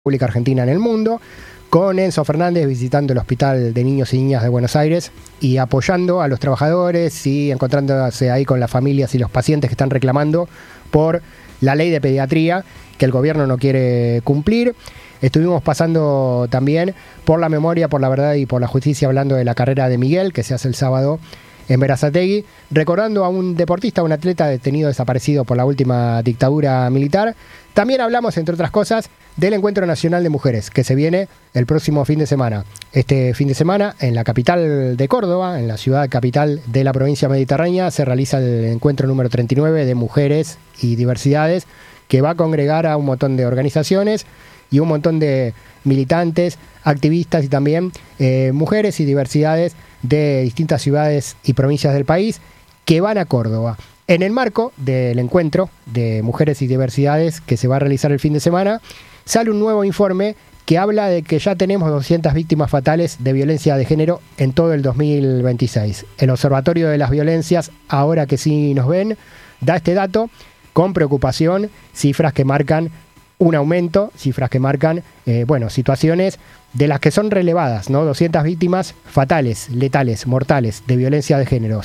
República Argentina en el mundo, con Enzo Fernández visitando el Hospital de Niños y Niñas de Buenos Aires y apoyando a los trabajadores y encontrándose ahí con las familias y los pacientes que están reclamando por la ley de pediatría que el gobierno no quiere cumplir. Estuvimos pasando también por la memoria, por la verdad y por la justicia, hablando de la carrera de Miguel, que se hace el sábado en Berazategui, recordando a un deportista, un atleta detenido desaparecido por la última dictadura militar. También hablamos, entre otras cosas, del Encuentro Nacional de Mujeres, que se viene el próximo fin de semana. Este fin de semana, en la capital de Córdoba, en la ciudad capital de la provincia mediterránea, se realiza el encuentro número 39 de Mujeres y Diversidades, que va a congregar a un montón de organizaciones y un montón de militantes, activistas y también mujeres y diversidades de distintas ciudades y provincias del país que van a Córdoba. En el marco del encuentro de Mujeres y Diversidades que se va a realizar el fin de semana, sale un nuevo informe que habla de que ya tenemos 200 víctimas fatales de violencia de género en todo el 2026. El Observatorio de las Violencias, ahora que sí nos ven, da este dato con preocupación, cifras que marcan un aumento, cifras que marcan, situaciones de las que son relevadas, ¿no? 200 víctimas fatales, letales, mortales de violencia de género,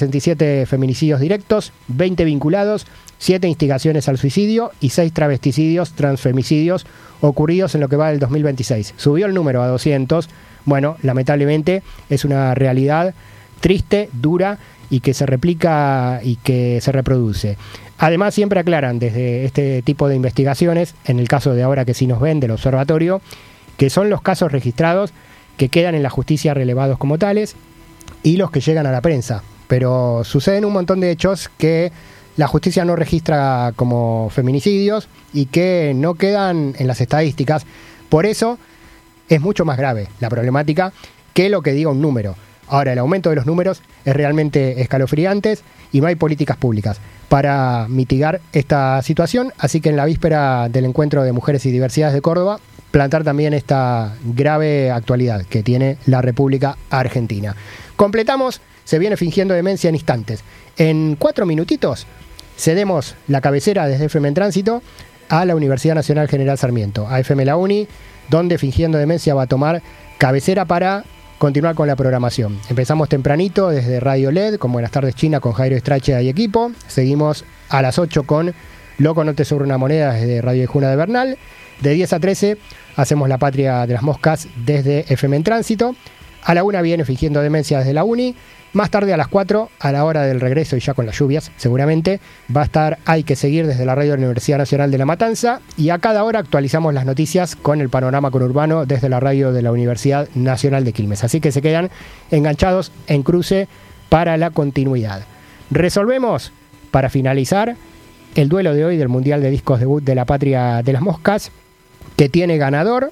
167 feminicidios directos, 20 vinculados, 7 instigaciones al suicidio y 6 travesticidios, transfemicidios ocurridos en lo que va del 2026. Subió el número a 200, lamentablemente es una realidad triste, dura y que se replica y que se reproduce. Además, siempre aclaran desde este tipo de investigaciones, en el caso de ahora que sí nos ven del observatorio, que son los casos registrados que quedan en la justicia relevados como tales y los que llegan a la prensa. Pero suceden un montón de hechos que la justicia no registra como feminicidios y que no quedan en las estadísticas. Por eso es mucho más grave la problemática que lo que diga un número. Ahora, el aumento de los números es realmente escalofriante y no hay políticas públicas para mitigar esta situación. Así que en la víspera del encuentro de Mujeres y Diversidades de Córdoba, plantar también esta grave actualidad que tiene la República Argentina. Completamos, se viene fingiendo demencia en instantes. En 4 minutitos cedemos la cabecera desde FM en Tránsito a la Universidad Nacional General Sarmiento, a FM La Uni, donde Fingiendo Demencia va a tomar cabecera para continuar con la programación. Empezamos tempranito desde Radio LED, con Buenas Tardes China, con Jairo Estrache y equipo. Seguimos a las 8 con Loco no te sobre una moneda desde Radio Ejuna de Bernal. De 10 a 13 hacemos La Patria de las Moscas desde FM en Tránsito. A la 1 viene Fingiendo Demencia desde la Uni. Más tarde a las 4, a la hora del regreso y ya con las lluvias, seguramente, va a estar Hay que seguir desde la radio de la Universidad Nacional de La Matanza. Y a cada hora actualizamos las noticias con el panorama conurbano desde la radio de la Universidad Nacional de Quilmes. Así que se quedan enganchados en cruce para la continuidad. Resolvemos, para finalizar, el duelo de hoy del Mundial de Discos Debut de La Patria de las Moscas, que tiene ganador.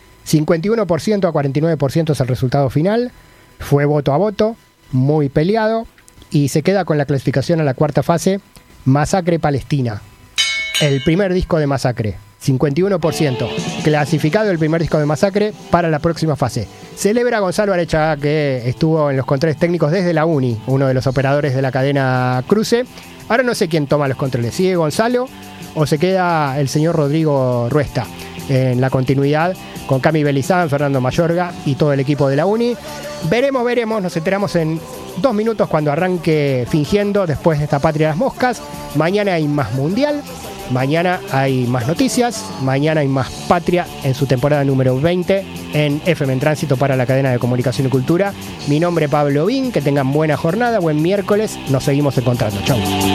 51% a 49% es el resultado final. Fue voto a voto, muy peleado, y se queda con la clasificación a la cuarta fase Masacre Palestina. El primer disco de Masacre, 51%. Clasificado el primer disco de Masacre para la próxima fase. Celebra Gonzalo Arechaga, que estuvo en los controles técnicos desde la Uni, uno de los operadores de la cadena Cruce. Ahora no sé quién toma los controles, ¿sigue Gonzalo o se queda el señor Rodrigo Ruesta en la continuidad con Cami Belizán, Fernando Mayorga y todo el equipo de la Uni? Veremos, nos enteramos en 2 minutos cuando arranque Fingiendo después de esta Patria de las Moscas. Mañana hay más Mundial, mañana hay más noticias, mañana hay más Patria en su temporada número 20 en FM en Tránsito para la cadena de Comunicación y Cultura. Mi nombre es Pablo Bin, que tengan buena jornada, buen miércoles, nos seguimos encontrando. Chau.